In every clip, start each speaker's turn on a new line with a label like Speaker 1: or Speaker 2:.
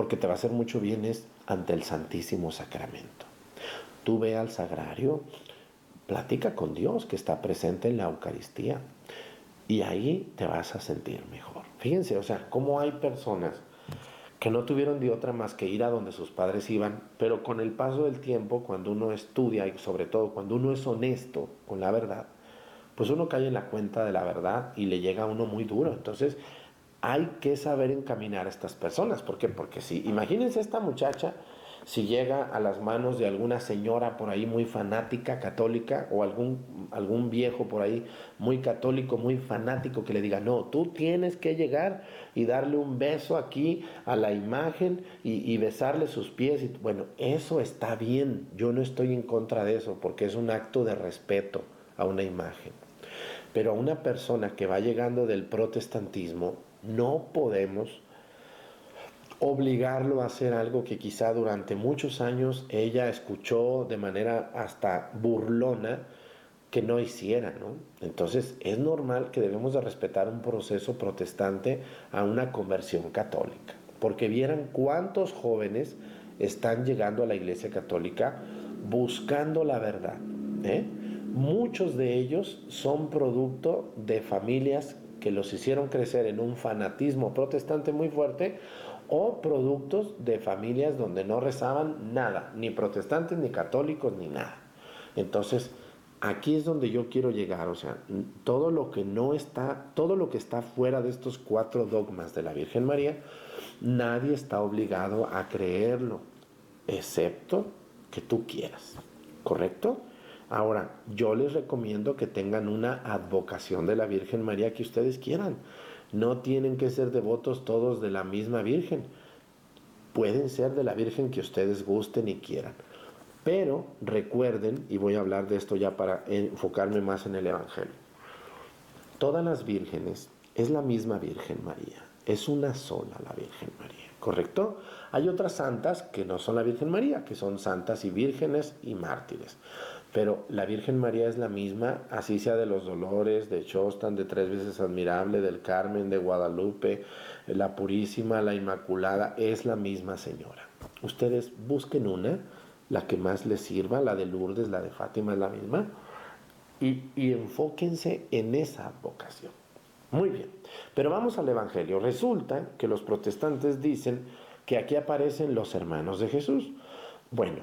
Speaker 1: porque te va a hacer mucho bien, es ante el Santísimo Sacramento. Tú ve al sagrario, platica con Dios que está presente en la Eucaristía y ahí te vas a sentir mejor. Fíjense, o sea, cómo hay personas que no tuvieron de otra más que ir a donde sus padres iban, pero con el paso del tiempo, cuando uno estudia y sobre todo cuando uno es honesto con la verdad, pues uno cae en la cuenta de la verdad y le llega a uno muy duro. Entonces hay que saber encaminar a estas personas. ¿Por qué? Porque si, imagínense esta muchacha, si llega a las manos de alguna señora por ahí muy fanática, católica, o algún viejo por ahí muy católico, muy fanático, que le diga, no, tú tienes que llegar y darle un beso aquí a la imagen y besarle sus pies. Y, bueno, eso está bien, yo no estoy en contra de eso, porque es un acto de respeto a una imagen. Pero a una persona que va llegando del protestantismo, no podemos obligarlo a hacer algo que quizá durante muchos años ella escuchó de manera hasta burlona que no hiciera, ¿no? Entonces es normal que debemos de respetar un proceso protestante a una conversión católica, porque vieran cuántos jóvenes están llegando a la Iglesia Católica buscando la verdad, ¿eh? Muchos de ellos son producto de familias que los hicieron crecer en un fanatismo protestante muy fuerte, o productos de familias donde no rezaban nada, ni protestantes, ni católicos, ni nada. Entonces, aquí es donde yo quiero llegar, o sea, todo lo que está fuera de estos 4 dogmas de la Virgen María, nadie está obligado a creerlo, excepto que tú quieras, ¿correcto? Ahora, yo les recomiendo que tengan una advocación de la Virgen María que ustedes quieran. No tienen que ser devotos todos de la misma Virgen. Pueden ser de la Virgen que ustedes gusten y quieran. Pero recuerden, y voy a hablar de esto ya para enfocarme más en el Evangelio, todas las vírgenes es la misma Virgen María. Es una sola la Virgen María, ¿correcto? Hay otras santas que no son la Virgen María, que son santas y vírgenes y mártires. Pero la Virgen María es la misma, así sea de los Dolores, de Chostan, de Tres Veces Admirable, del Carmen, de Guadalupe, la Purísima, la Inmaculada, es la misma señora. Ustedes busquen una, la que más les sirva, la de Lourdes, la de Fátima es la misma, y enfóquense en esa vocación. Muy bien, pero vamos al Evangelio. Resulta que los protestantes dicen que aquí aparecen los hermanos de Jesús. Bueno,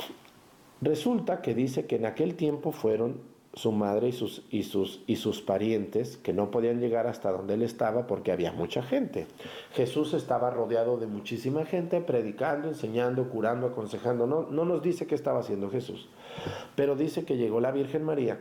Speaker 1: resulta que dice que en aquel tiempo fueron su madre y sus parientes, que no podían llegar hasta donde él estaba porque había mucha gente. Jesús estaba rodeado de muchísima gente, predicando, enseñando, curando, aconsejando. No nos dice qué estaba haciendo Jesús, pero dice que llegó la Virgen María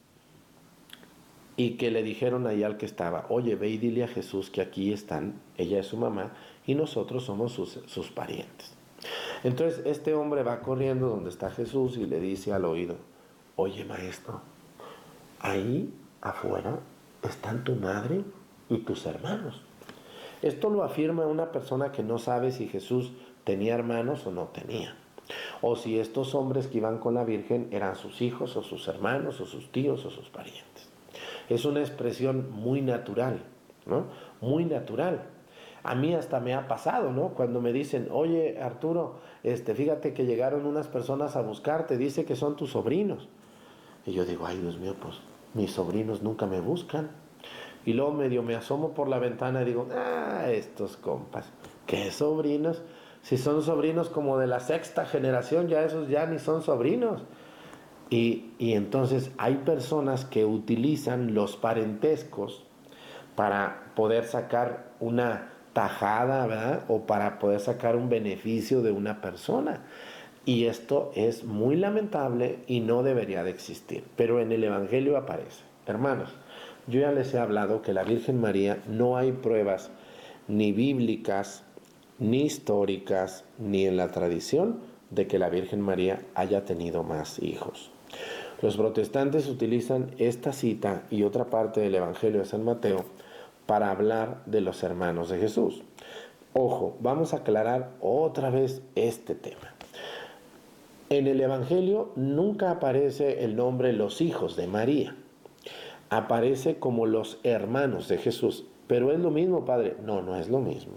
Speaker 1: y que le dijeron ahí al que estaba, oye, ve y dile a Jesús que aquí están, ella es su mamá y nosotros somos sus parientes. Entonces este hombre va corriendo donde está Jesús y le dice al oído, oye maestro, ahí afuera están tu madre y tus hermanos. Esto lo afirma una persona que no sabe si Jesús tenía hermanos o no tenía, o si estos hombres que iban con la Virgen eran sus hijos o sus hermanos o sus tíos o sus parientes. Es una expresión muy natural, ¿no? Muy natural. A mí hasta me ha pasado, ¿no? Cuando me dicen, oye Arturo, fíjate que llegaron unas personas a buscarte, dice que son tus sobrinos. Y yo digo, ay Dios mío, pues mis sobrinos nunca me buscan. Y luego medio me asomo por la ventana y digo, estos compas, ¿qué sobrinos? Si son sobrinos como de la 6ª generación, ya esos ya ni son sobrinos. Y entonces hay personas que utilizan los parentescos para poder sacar una tajada, ¿verdad? O para poder sacar un beneficio de una persona. Y esto es muy lamentable y no debería de existir. Pero en el Evangelio aparece. Hermanos, yo ya les he hablado que la Virgen María no hay pruebas ni bíblicas, ni históricas, ni en la tradición de que la Virgen María haya tenido más hijos. Los protestantes utilizan esta cita y otra parte del Evangelio de San Mateo para hablar de los hermanos de Jesús. Ojo, vamos a aclarar otra vez este tema. En el Evangelio nunca aparece el nombre los hijos de María. Aparece como los hermanos de Jesús. Pero es lo mismo, padre. No, no es lo mismo.